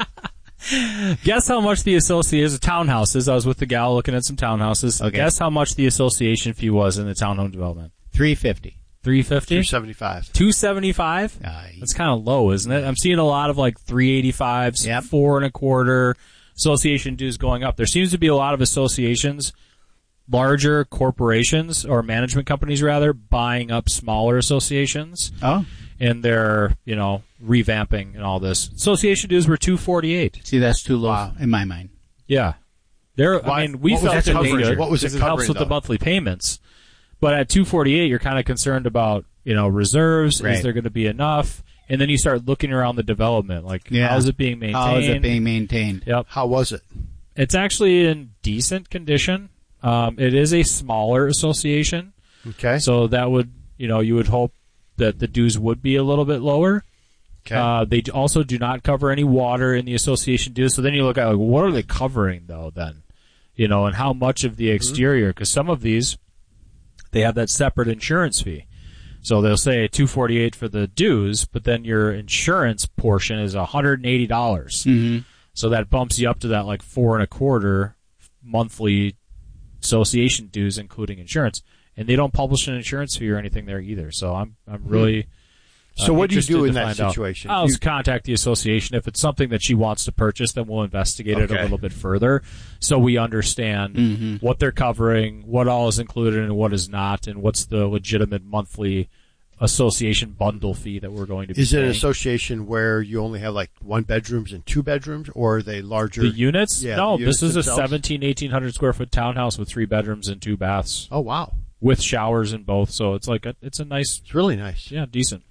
Guess how much the association, townhouses. I was with the gal looking at some townhouses. Okay. Guess how much the association fee was in the townhome development? three fifty. three fifty? two seventy-five. two seventy-five? Uh, That's kind of low, isn't it? I'm seeing a lot of like three eighty-fives, Yep. four and a quarter, association dues going up. There seems to be a lot of associations, larger corporations or management companies rather, buying up smaller associations. Oh. And they're, you know, revamping and all this. Association dues were two forty-eight. See, that's too low in my mind. Yeah. They're, Why- I mean, we what was felt it it was covering? good What was it because it helps covering, with the though? monthly payments. But at two forty-eight, you're kind of concerned about, you know, reserves. Right. Is there going to be enough? And then you start looking around the development. Like, Yeah. how is it being maintained? How is it being maintained? Yep. How was it? It's actually in decent condition. Um, it is a smaller association. Okay. So that would, you know, you would hope that the dues would be a little bit lower. Okay. Uh, they also do not cover any water in the association dues. So then you look at, like, what are they covering, though, then? You know, and how much of the exterior? Because some of these, they have that separate insurance fee. So they'll say two forty-eight for the dues, but then your insurance portion is one hundred eighty dollars. Mm-hmm. So that bumps you up to that like four and a quarter monthly association dues, including insurance. And they don't publish an insurance fee or anything there either. So I'm I'm really. So uh, what do you interested do to in that find out. situation? I'll You- contact the association. If it's something that she wants to purchase, then we'll investigate it a Okay. little bit further so we understand Mhm. what they're covering, what all is included and what is not, and what's the legitimate monthly association bundle fee that we're going to be Is it an paying. association where you only have like one bedrooms and two bedrooms, or are they larger? The units? Yeah, no, the units this is themselves? a seventeen, eighteen hundred square foot townhouse with three bedrooms and two baths. Oh, wow. With showers in both, so it's like a, it's a nice. It's really nice. Yeah, decent.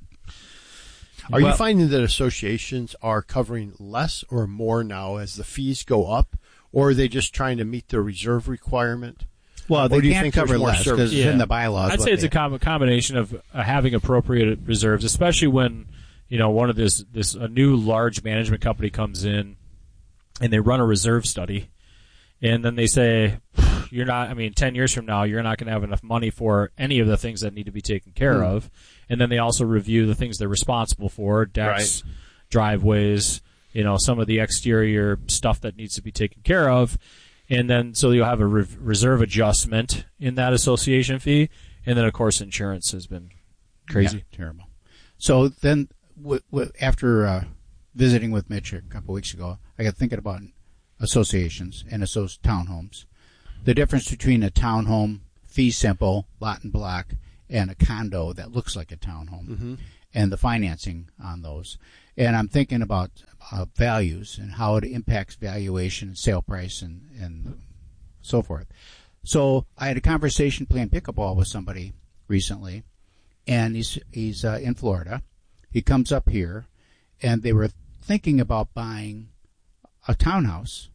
Are you Well- finding that associations are covering less or more now as the fees go up, or are they just trying to meet the reserve requirement? Well, Or they do you can't think there's cover more less service? because it's in the bylaws. I'd what say it's they- a com- combination of uh, having appropriate reserves, especially when you know one of this this a new large management company comes in and they run a reserve study, and then they say you're not. I mean, ten years from now, you're not going to have enough money for any of the things that need to be taken care Hmm. of, and then they also review the things they're responsible for: decks, driveways, you know, some of the exterior stuff that needs to be taken care of. And then, so you'll have a re- reserve adjustment in that association fee. And then, of course, insurance has been crazy. Yeah, terrible. So then, w- w- after uh, visiting with Mitch a couple weeks ago, I got thinking about associations and associ- townhomes. The difference between a townhome, fee simple, lot and block, and a condo that looks like a townhome. Mm-hmm. and the financing on those. And I'm thinking about uh, values and how it impacts valuation, sale price, and, and so forth. So I had a conversation playing pickleball with somebody recently, and he's he's uh, in Florida. He comes up here, and they were thinking about buying a townhouse,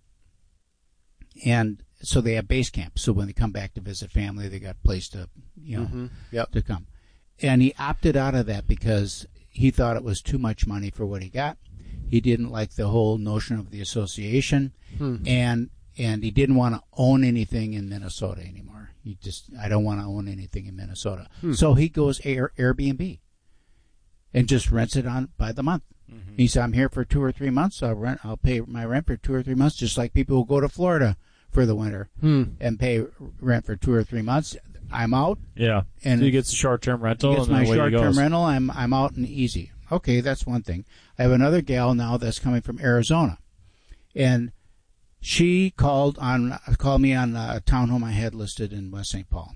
and so they have base camp. So when they come back to visit family, they got a place to, you know, mm-hmm. yep. to come. And he opted out of that because he thought it was too much money for what he got. He didn't like the whole notion of the association, hmm. and and he didn't want to own anything in Minnesota anymore. He just, I don't want to own anything in Minnesota. Hmm. So he goes Air, Airbnb and just rents it on by the month. Mm-hmm. He said, I'm here for two or three months. I'll rent. I'll pay my rent for two or three months, just like people who go to Florida for the winter hmm. and pay rent for two or three months. I'm out. Yeah. And so he gets a short-term rental. He gets and my away short-term he goes. rental. I'm I'm out and easy. Okay, that's one thing. I have another gal now that's coming from Arizona, and she called on called me on a townhome I had listed in West Saint Paul,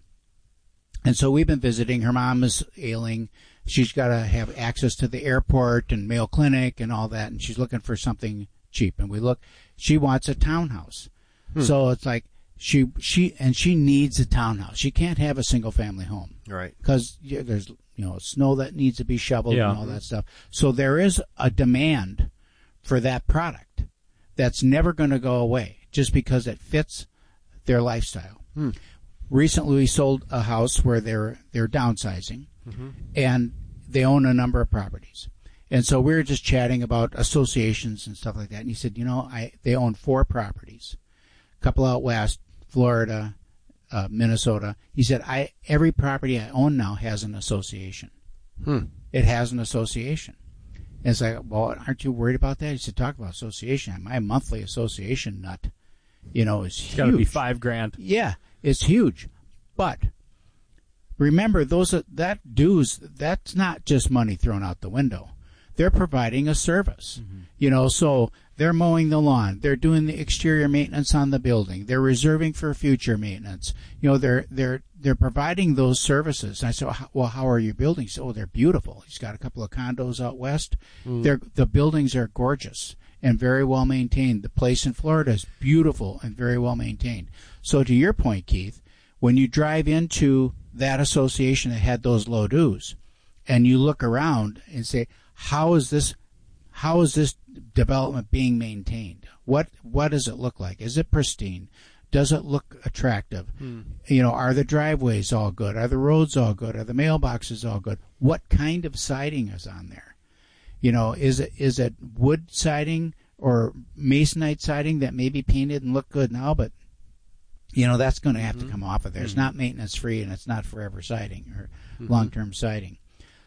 and so we've been visiting. Her mom is ailing. She's got to have access to the airport and Mayo Clinic and all that, and she's looking for something cheap. And we look. She wants a townhouse, hmm. so it's like. She she and she needs a townhouse. She can't have a single family home, right? Because yeah, there's you know snow that needs to be shoveled yeah. and all that stuff. So there is a demand for that product that's never going to go away just because it fits their lifestyle. Hmm. Recently, we sold a house where they're they're downsizing, mm-hmm. and they own a number of properties. And so we were just chatting about associations and stuff like that. And he said, you know, I they own four properties, a couple out west. Florida, uh, Minnesota. He said, "I every property I own now has an association. Hmm. It has an association." And it's like, well, aren't you worried about that? He said, "Talk about association. My monthly association nut, you know, is It's huge. got to be five grand. Yeah, it's huge. But remember, those are, that dues. That's not just money thrown out the window. They're providing a service. Mm-hmm. You know, so." They're mowing the lawn. They're doing the exterior maintenance on the building. They're reserving for future maintenance. You know, they're they're they're providing those services. And I said, well, how are your buildings? Oh, they're beautiful. He's got a couple of condos out west. Mm. They're the buildings are gorgeous and very well maintained. The place in Florida is beautiful and very well maintained. So to your point, Keith, when you drive into that association that had those low dues, and you look around and say, how is this? How is this development being maintained? What what does it look like? Is it pristine? Does it look attractive? Hmm. You know, are the driveways all good? Are the roads all good? Are the mailboxes all good? What kind of siding is on there? You know, is it is it wood siding or masonite siding that may be painted and look good now, but you know that's going to have mm-hmm. to come off of there. It's mm-hmm. not maintenance free and it's not forever siding or mm-hmm. long term siding.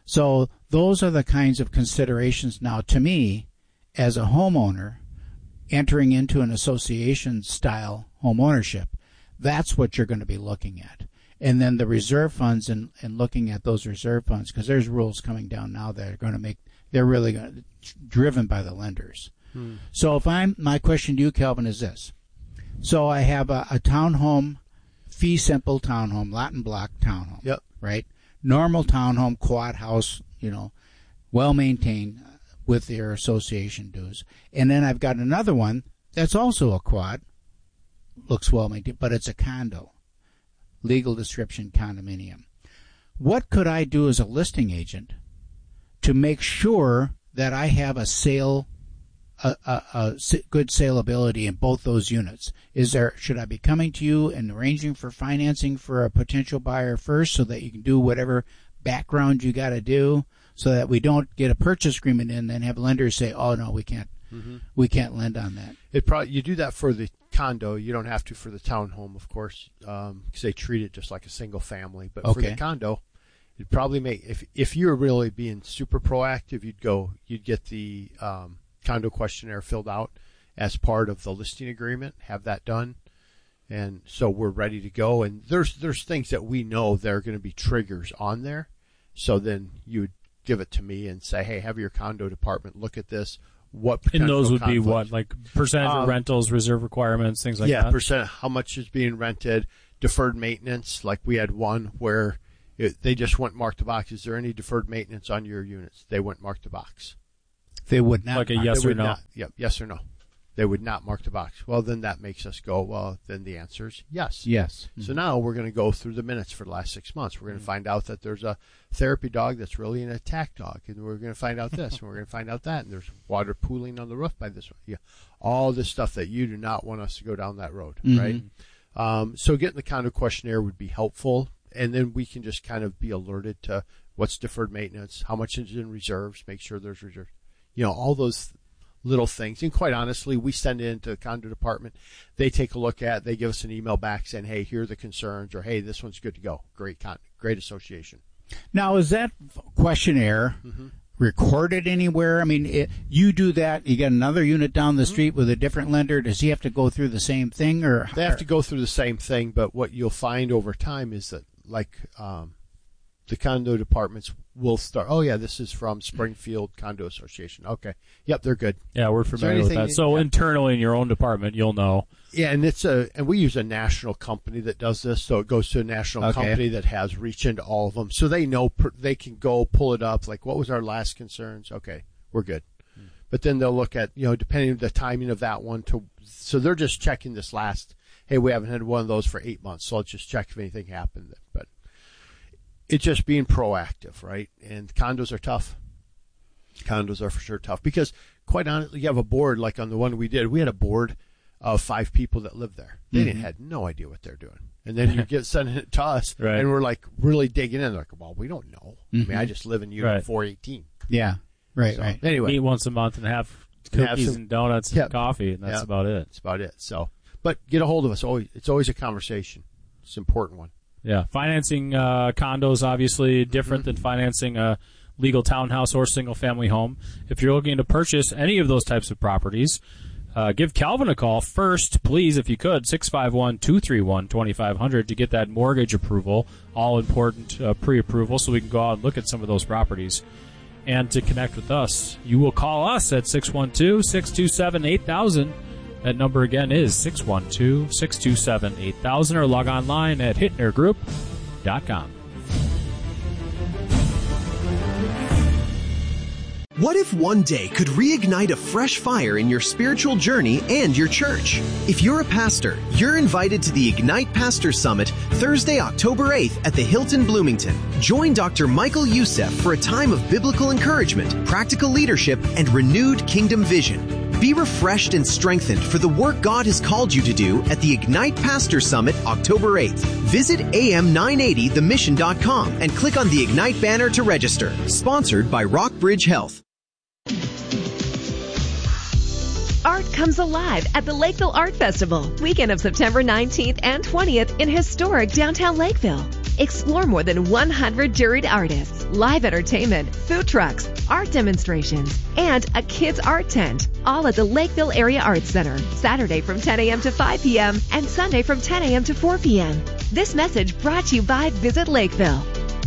So those are the kinds of considerations now to me as a homeowner entering into an association style home ownership. That's what you're going to be looking at. And then the reserve funds and, and looking at those reserve funds, because there's rules coming down now that are going to make, they're really going to, driven by the lenders. Hmm. So if I'm, my question to you, Kelvin, is this. So I have a, a townhome, fee simple townhome, lot and block townhome. Yep. Right? Normal townhome, quad house, you know, well maintained with their association dues. And then I've got another one that's also a quad, looks well maintained, but it's a condo, legal description condominium. What could I do as a listing agent to make sure that I have a sale, a, a, a good saleability in both those units? Is there, should I be coming to you and arranging for financing for a potential buyer first so that you can do whatever background you got to do so that we don't get a purchase agreement in and then have lenders say, oh, no, we can't, mm-hmm. we can't lend on that? It probably, you do that for the condo. You don't have to for the townhome, of course, because um, they treat it just like a single family. But okay. for the condo, it'd probably make, if if you're really being super proactive, you'd go, you'd get the um, condo questionnaire filled out as part of the listing agreement, have that done. And so we're ready to go. And there's there's things that we know that are going to be triggers on there. So then you would give it to me and say, hey, have your condo department look at this. What and those would conflicts? be what, like percentage um, of rentals, reserve requirements, things like yeah, that? Yeah, percent, how much is being rented, deferred maintenance. Like we had one where It, they just wouldn't mark the box. Is there any deferred maintenance on your units? They wouldn't mark the box. They would not. Like a They yes or would no. not. Yep, yes or no. They would not mark the box. Well, then that makes us go, well, then the answer is yes. Yes. So now we're going to go through the minutes for the last six months. We're going to find out that there's a therapy dog that's really an attack dog. And we're going to find out this, and we're going to find out that. And there's water pooling on the roof by this one. Yeah. All this stuff that you do not want us to go down that road, Mhm. right? Um, so getting the condo questionnaire would be helpful. And then we can just kind of be alerted to what's deferred maintenance, how much is in reserves, make sure there's reserves. You know, all those little things. And quite honestly, we send it into the condo department. They take a look at it. They give us an email back saying, hey, here are the concerns, or hey, this one's good to go. Great con- great association. Now, is that questionnaire Mhm. recorded anywhere? I mean, it, you do that, you get another unit down the street with a different lender. Does he have to go through the same thing? Or They have to go through the same thing, but what you'll find over time is that, like, um, the condo departments will start, oh, yeah, this is from Springfield Condo Association. Okay. Yep, they're good. Yeah, we're Is there familiar with anything that. So yeah. internally in your own department, you'll know. Yeah, and it's a and we use a national company that does this, so it goes to a national Okay. company that has reach into all of them, so they know per, they can go pull it up. Like, what was our last concerns? Okay, we're good. Hmm. But then they'll look at, you know, depending on the timing of that one. To so they're just checking this last. Hey, we haven't had one of those for eight months, so let's just check if anything happened. But it's just being proactive, right? And condos are tough. Condos are for sure tough because, quite honestly, you have a board like on the one we did. We had a board of five people that lived there. They Mhm. didn't had no idea what they're doing. And then you get sending it to us, Right. and we're like really digging in. Like, well, we don't know. I mean, Mhm. I just live in unit Right. four eighteen. Yeah, right, So, right. Anyway, Meet once a month and have And have cookies some- and donuts Yep. and coffee, and that's Yep. about it. that's about it. So, but get a hold of us. Always, it's always a conversation. It's an important one. Yeah, financing uh, condos obviously different Mm-hmm. than financing a legal townhouse or single-family home. If you're looking to purchase any of those types of properties, uh, give Calvin a call first, please, if you could, six five one, two three one, two five zero zero to get that mortgage approval, all important uh, pre-approval, so we can go out and look at some of those properties. And to connect with us, you will call us at six one two, six two seven, eight thousand. That number again is six one two, six two seven, eight thousand, or log online at hittner group dot com. What if one day could reignite a fresh fire in your spiritual journey and your church? If you're a pastor, you're invited to the Ignite Pastor Summit Thursday, October eighth at the Hilton Bloomington. Join Doctor Michael Youssef for a time of biblical encouragement, practical leadership, and renewed kingdom vision. Be refreshed and strengthened for the work God has called you to do at the Ignite Pastor Summit October eighth. Visit A M nine eighty the mission dot com and click on the Ignite banner to register. Sponsored by Rockbridge Health. Art comes alive at the Lakeville Art Festival, weekend of September nineteenth and twentieth in historic downtown Lakeville. Explore more than one hundred juried artists, live entertainment, food trucks, art demonstrations, and a kids' art tent, all at the Lakeville Area Arts Center, Saturday from ten a.m. to five p.m. and Sunday from ten a.m. to four p.m. This message brought to you by Visit Lakeville.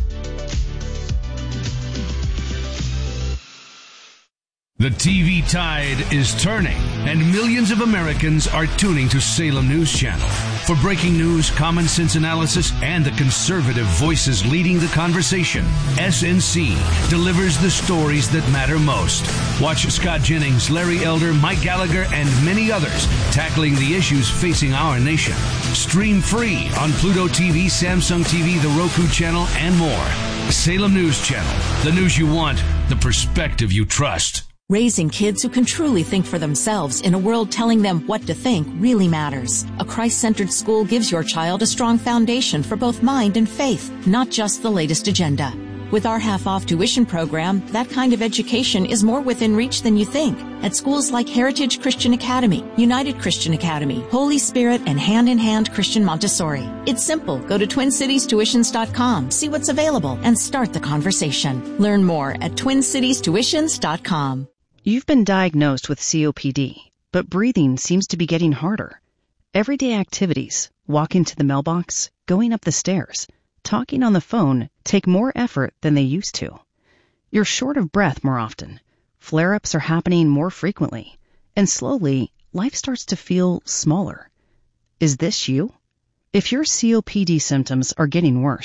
The T V tide is turning, and millions of Americans are tuning to Salem News Channel. For breaking news, common sense analysis, and the conservative voices leading the conversation, S N C delivers the stories that matter most. Watch Scott Jennings, Larry Elder, Mike Gallagher, and many others tackling the issues facing our nation. Stream free on Pluto T V, Samsung T V, the Roku channel, and more. Salem News Channel. The news you want, the perspective you trust. Raising kids who can truly think for themselves in a world telling them what to think really matters. A Christ-centered school gives your child a strong foundation for both mind and faith, not just the latest agenda. With our half-off tuition program, that kind of education is more within reach than you think at schools like Heritage Christian Academy, United Christian Academy, Holy Spirit, and Hand in Hand Christian Montessori. It's simple. Go to twin cities tuitions dot com, see what's available, and start the conversation. Learn more at twin cities tuitions dot com. You've been diagnosed with C O P D, but breathing seems to be getting harder. Everyday activities, walking to the mailbox, going up the stairs, talking on the phone, take more effort than they used to. You're short of breath more often. Flare-ups are happening more frequently. And slowly, life starts to feel smaller. Is this you? If your C O P D symptoms are getting worse,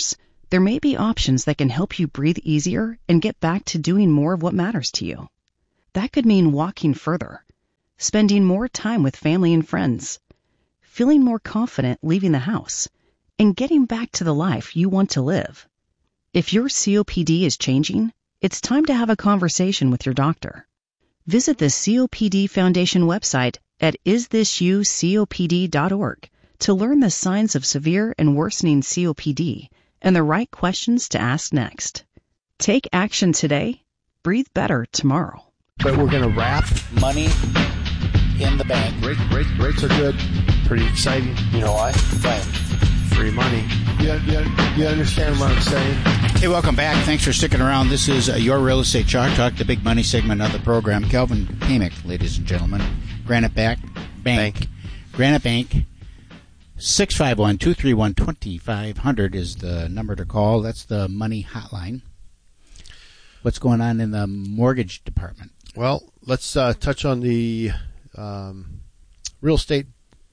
there may be options that can help you breathe easier and get back to doing more of what matters to you. That could mean walking further, spending more time with family and friends, feeling more confident leaving the house, and getting back to the life you want to live. If your C O P D is changing, it's time to have a conversation with your doctor. Visit the C O P D Foundation website at is this you C O P D dot org to learn the signs of severe and worsening C O P D and the right questions to ask next. Take action today. Breathe better tomorrow. But we're going to wrap money in the bank. Rate, rate, rates are good. Pretty exciting. You know why? Why? Free money. You, you, you understand what I'm saying? Hey, welcome back. Thanks for sticking around. This is uh, Your Real Estate Chalk Talk, the big money segment of the program. Kelvin Pamick, ladies and gentlemen. Granite Bank. Bank. Bank. Granite Bank. six five one, two three one, two five zero zero is the number to call. That's the money hotline. What's going on in the mortgage department? Well, let's uh, touch on the um, real estate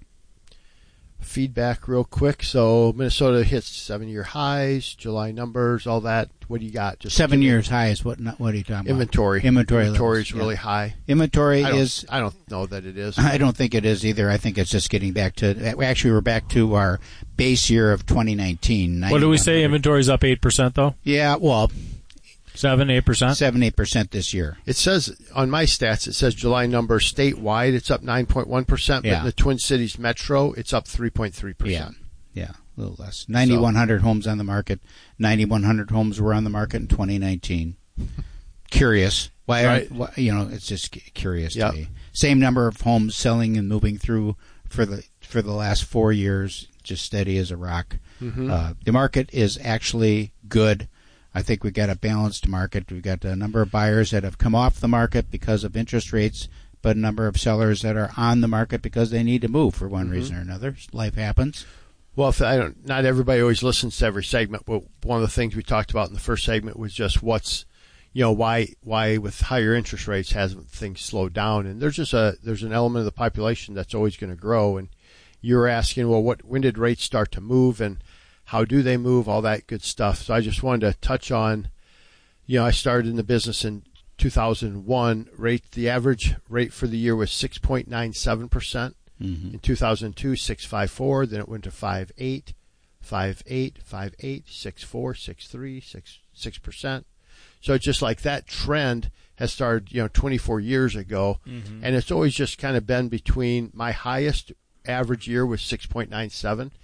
feedback real quick. So Minnesota hits seven-year highs, July numbers, all that. What do you got? Just seven years highs. What? Not, what are you talking inventory. about? Inventory. Inventory levels, is really yeah. high. Inventory I is. I don't know that it is. I don't think it is either. I think it's just getting back to. Actually, we're back to our base year of twenty nineteen. What do we say? Inventory's up eight percent though. Yeah. Well. Seven, eight percent? Seven, eight percent this year. It says, on my stats, it says July numbers statewide, it's up nine point one percent, but yeah. in the Twin Cities metro, it's up three point three percent. Yeah, yeah, a little less. ninety-one hundred so. homes on the market. ninety-one hundred homes were on the market in twenty nineteen. Curious. Why, right. why? You know, it's just curious yep. to me. Same number of homes selling and moving through for the for the last four years, just steady as a rock. Mm-hmm. Uh, the market is actually good. I think we've got a balanced market. We've got a number of buyers that have come off the market because of interest rates, but a number of sellers that are on the market because they need to move for one mm-hmm. reason or another. Life happens. Well, if I don't, not everybody always listens to every segment, but one of the things we talked about in the first segment was just what's, you know, why why with higher interest rates hasn't things slowed down? And there's just a there's an element of the population that's always going to grow. And you're asking, well, what when did rates start to move and how do they move, all that good stuff. So I just wanted to touch on, you know, I started in the business in two thousand one. Rate the average rate for the year was six point nine seven percent. Mm-hmm. In two thousand two, six point five four. Then it went to five point eight, five point eight, five point eight, six point four, six point three, six six percent. So it's just like that trend has started, you know, twenty-four years ago, mm-hmm. and it's always just kind of been between. My highest average year was six point nine seven.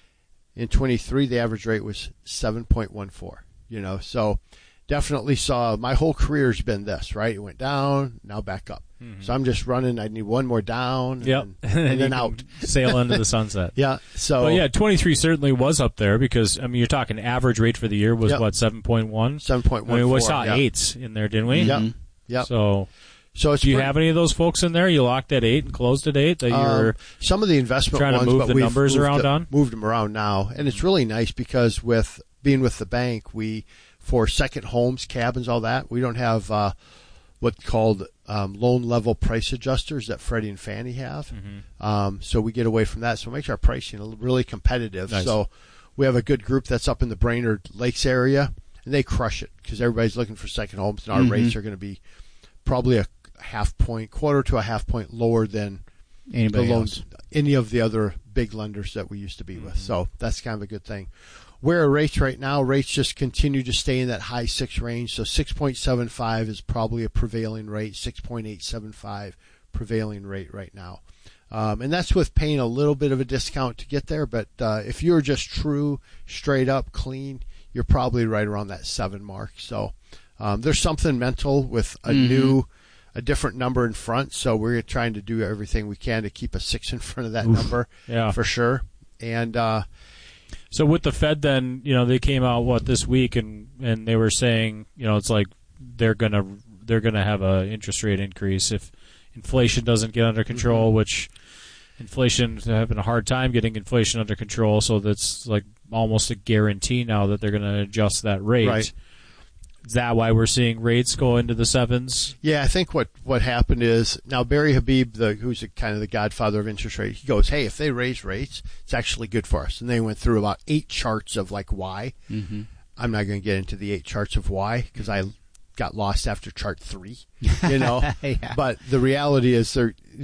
In twenty-three, the average rate was seven point one four, you know, so definitely saw my whole career has been this, right? It went down, now back up. Mm-hmm. So I'm just running. I need one more down and, yep. and, and then out. Sail into the sunset. Yeah. So, well, yeah, twenty-three certainly was up there because, I mean, you're talking average rate for the year was yep. what, seven point one? seven point one four. I mean, we saw yeah. eights in there, didn't we? Yep. Mm-hmm. Yep. So, so it's do you pretty, have any of those folks in there? You locked at eight and closed at eight that you're um, some of the investment trying ones, to move but the we've numbers moved around the, on? Moved them around now. And it's really nice because with being with the bank, we, for second homes, cabins, all that, we don't have uh, what's called um, loan level price adjusters that Freddie and Fannie have. Mm-hmm. Um, so we get away from that. So it makes our pricing really competitive. Nice. So we have a good group that's up in the Brainerd Lakes area, and they crush it because everybody's looking for second homes, and our mm-hmm. rates are going to be probably a half point, quarter to a half point lower than anybody the loans, else. any of the other big lenders that we used to be mm-hmm. with. So that's kind of a good thing. Where are rates right now? Rates just continue to stay in that high six range. So six point seven five is probably a prevailing rate. six point eight seven five prevailing rate right now. Um, and that's with paying a little bit of a discount to get there. But uh, if you're just true, straight up, clean, you're probably right around that seven mark. So um, there's something mental with a mm-hmm. new, a different number in front. So we're trying to do everything we can to keep a six in front of that Oof. number yeah. for sure. And uh, so with the Fed, then, you know, they came out what this week, and, and they were saying, you know, it's like they're gonna they're gonna have a interest rate increase if inflation doesn't get under control, mm-hmm. which inflation they're having a hard time getting inflation under control. So that's like almost a guarantee now that they're going to adjust that rate. Right. Is that why we're seeing rates go into the sevens? Yeah, I think what, what happened is now Barry Habib, the, who's the, kind of the godfather of interest rates, he goes, hey, if they raise rates, it's actually good for us. And they went through about eight charts of like why. Mm-hmm. I'm not going to get into the eight charts of why, because I got lost after chart three, you know. Yeah. But the reality is there